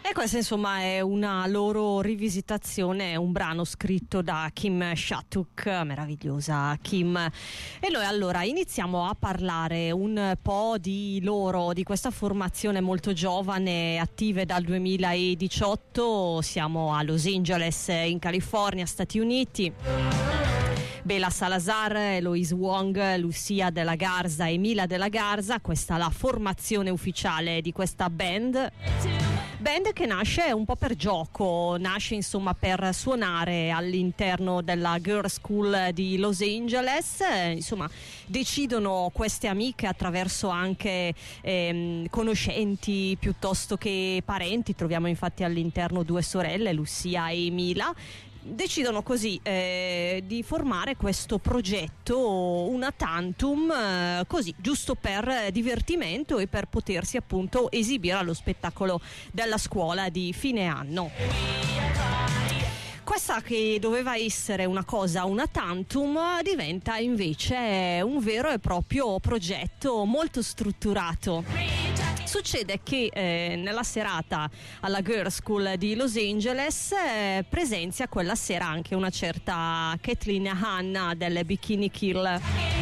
E questa insomma è una loro rivisitazione, un brano scritto da Kim Shattuck, meravigliosa Kim. E noi allora iniziamo a parlare un po' di loro, di questa formazione molto giovane, attive dal 2018. Siamo a Los Angeles in California, Stati Uniti. Bella Salazar, Eloise Wong, Lucia de la Garza e Mila de la Garza, questa è la formazione ufficiale di questa band che nasce un po' per gioco, nasce insomma per suonare all'interno della Girls School di Los Angeles. Insomma decidono queste amiche attraverso anche conoscenti piuttosto che parenti, troviamo infatti all'interno due sorelle, Lucia e Mila. Decidono così di formare questo progetto, una tantum, così giusto per divertimento e per potersi appunto esibire allo spettacolo della scuola di fine anno. Questa che doveva essere una cosa, una tantum, diventa invece un vero e proprio progetto molto strutturato. Succede che nella serata alla Girls School di Los Angeles presenzia quella sera anche una certa Kathleen Hanna delle Bikini Kill.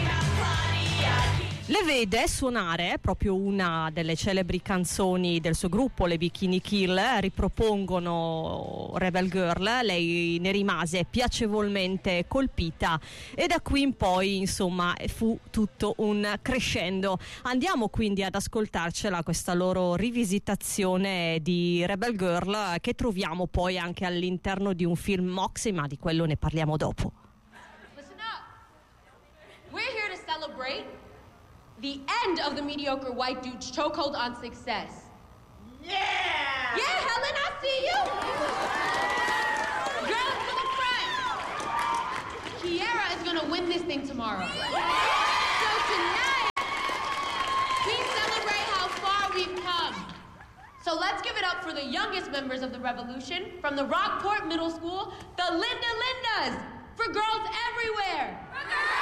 Le vede suonare proprio una delle celebri canzoni del suo gruppo, le Bikini Kill, ripropongono Rebel Girl, lei ne rimase piacevolmente colpita e da qui in poi insomma fu tutto un crescendo. Andiamo quindi ad ascoltarcela questa loro rivisitazione di Rebel Girl che troviamo poi anche all'interno di un film Moxie, ma di quello ne parliamo dopo. Listen up. We're here to celebrate the end of the mediocre white dude's chokehold on success. Yeah! Yeah, Helen, I see you! Girls to the front! Kiera is gonna win this thing tomorrow. So tonight, we celebrate how far we've come. So let's give it up for the youngest members of the revolution from the Rockport Middle School, the Linda Lindas, for girls everywhere! For girls!